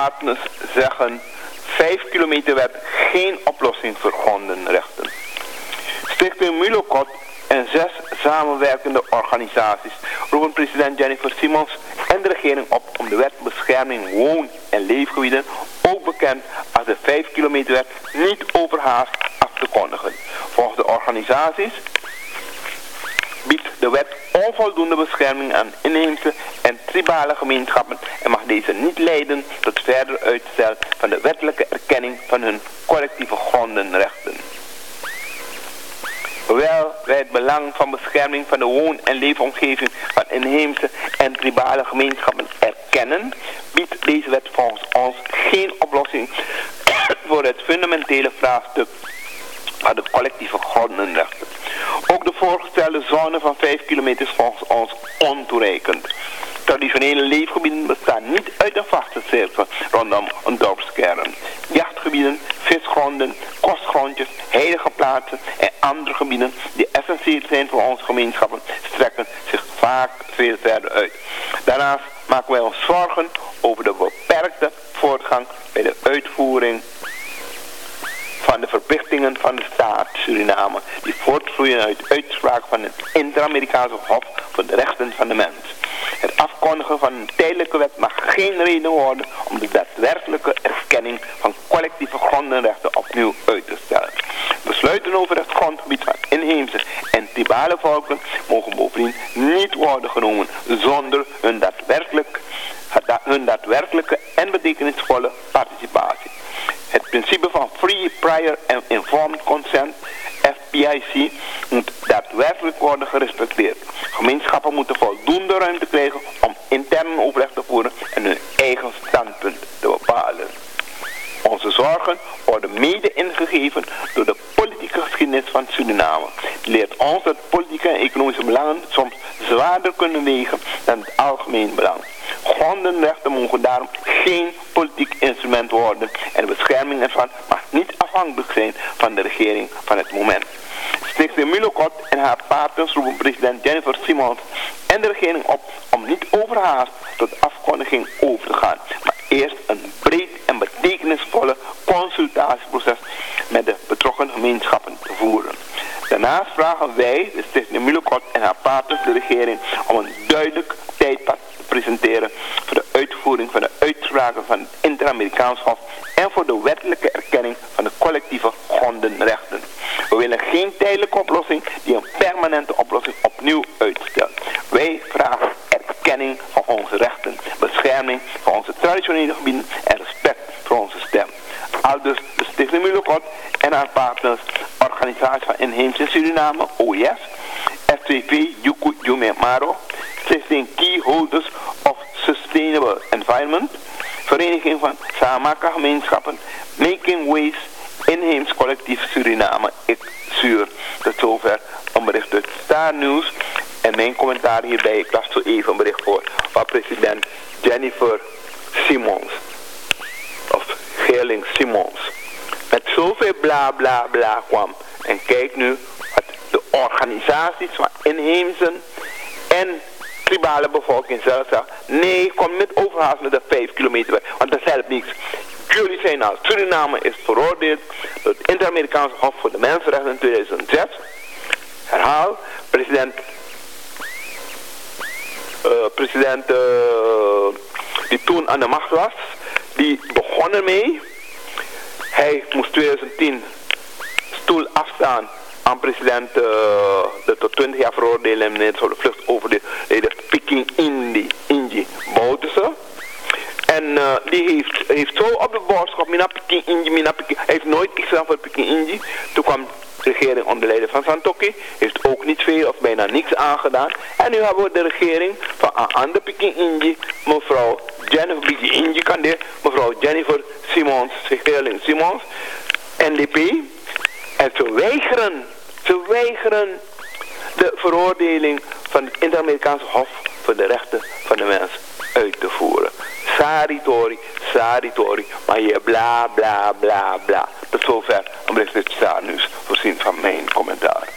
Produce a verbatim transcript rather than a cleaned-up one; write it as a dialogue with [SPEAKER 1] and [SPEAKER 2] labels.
[SPEAKER 1] partners zeggen vijf kilometer wet geen oplossing voor hondenrechten. Stichting Mulocot en zes samenwerkende organisaties roepen president Jennifer Simons en de regering op om de wet bescherming woon- en leefgebieden, ook bekend als de vijf kilometer wet, niet overhaast af te kondigen. Volgens de organisaties biedt de wet onvoldoende bescherming aan inheemse en tribale gemeenschappen en mag deze niet leiden tot verder uitstel van de wettelijke erkenning van hun collectieve grondenrechten. Hoewel wij het belang van bescherming van de woon- en leefomgeving van inheemse en tribale gemeenschappen erkennen, biedt deze wet volgens ons geen oplossing voor het fundamentele vraagstuk van de collectieve grondenrechten. Ook de voorgestelde zone van vijf kilometer is volgens ons ontoereikend. Traditionele leefgebieden bestaan niet uit een vaste cirkel rondom een dorpskern. Jachtgebieden, visgronden, kostgrondjes, heilige plaatsen en andere gebieden die essentieel zijn voor onze gemeenschappen strekken zich vaak veel verder uit. Daarnaast maken wij ons zorgen over de beperkte voortgang bij de uitvoering van de verplichtingen van de staat Suriname, die voortvloeien uit uitspraak van het Inter-Amerikaanse Hof voor de Rechten van de Mens. Het afkondigen van een tijdelijke wet mag geen reden worden om de daadwerkelijke erkenning van collectieve grondenrechten opnieuw uit te stellen. Besluiten over het grondgebied van inheemse en tribale volken mogen bovendien niet worden genomen zonder hun, daadwerkelijk, hun daadwerkelijke en betekenisvolle participatie. Het principe van Free, Prior and Informed Consent, F P I C, moet daadwerkelijk worden gerespecteerd. Gemeenschappen moeten voldoende ruimte krijgen om intern overleg te voeren en hun eigen standpunt te bepalen. Onze zorgen worden mede ingegeven door de politieke geschiedenis van Suriname. Die leert ons dat politieke en economische belangen soms zwaarder kunnen wegen dan het algemeen belang. Grondenrechten mogen daarom geen politiek instrument worden en de bescherming ervan mag niet afhankelijk zijn van de regering van het moment. Stichting Mulocot en haar partners roepen president Jennifer Simons en de regering op om niet overhaast tot afkondiging over te gaan, maar eerst een breed en betekenisvolle consultatieproces met de betrokken gemeenschappen te voeren. Daarnaast vragen wij, de Stichting Mulocot en haar partners, de regering om een duidelijk tijdpad te presenteren voor de uitvoering van de uitspraken van het Inter-Amerikaans Hof en voor de wettelijke erkenning van de collectieve grondenrechten. We willen geen tijdelijke oplossing die een permanente oplossing opnieuw uitstelt. Wij vragen erkenning van onze rechten, bescherming van onze traditionele gebieden en respect voor onze stem. Aldus de Stichting Mulocot en haar partners, Organisatie van Inheemse Suriname, O I S, S twee V Yuku Jume Maro, Stichting Key Holders of Sustainable Environment, Vereniging van Samaka Gemeenschappen, Making Ways, Inheems Collectief Suriname, ik zuur. Tot zover een bericht uit Star News. En mijn commentaar hierbij, ik las zo even een bericht voor van president Jennifer Simons. Of Geerling Simons. Met zoveel bla bla bla kwam. En kijk nu wat de organisaties van inheemse en tribale bevolking zelf zegt. Nee, kom niet overhaast met de vijf kilometer weg, want dat helpt niks. Jullie zijn al, Suriname is veroordeeld door het Inter-Amerikaanse Hof voor de Mensenrechten in tweeduizend zes. Herhaal, president, uh, president uh, die toen aan de macht was, die begon ermee. Hij moest tweeduizend tien stoel afstaan aan president, uh, de tot twintig jaar veroordeelde meneer voor de vlucht overleden Peking Indi, Inji Bouterse. En uh, die heeft, heeft zo op de borst gehad, mina Peking Inji, mina Peking. Hij heeft nooit iets gedaan voor Peking Inji. Toen kwam de regering onder leiding van Santokki, heeft ook niet veel of bijna niks aangedaan. En nu hebben we de regering van een andere Peking Inji, mevrouw Jennifer Peking Inji kan dit, mevrouw Jennifer Simons, Geerling Simons, N D P. En ze weigeren, ze weigeren de veroordeling van het Inter-Amerikaanse Hof voor de Rechten van de Mens uit te voeren. Saritori, Saritori, maar je bla bla bla bla. Tot zover een bericht uit Star News, voorzien van mijn commentaar.